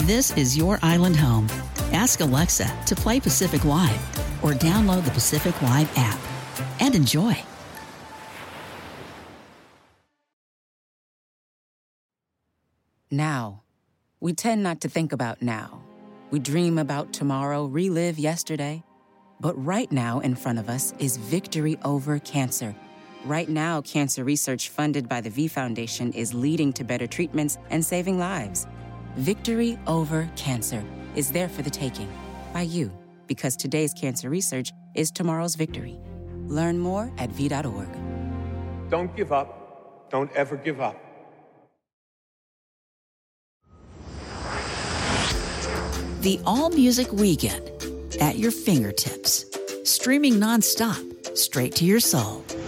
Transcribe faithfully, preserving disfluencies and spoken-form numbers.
This is your island home. Ask Alexa to play Pacific Live or download the Pacific Live app and enjoy. Now. We tend not to think about now. We dream about tomorrow, relive yesterday. But right now in front of us is victory over cancer. Right now, cancer research funded by the V Foundation is leading to better treatments and saving lives. Victory over cancer is there for the taking by you, because today's cancer research is tomorrow's victory. Learn more at V dot org. Don't give up. Don't ever give up. The All Music Weekend at your fingertips. Streaming nonstop, straight to your soul.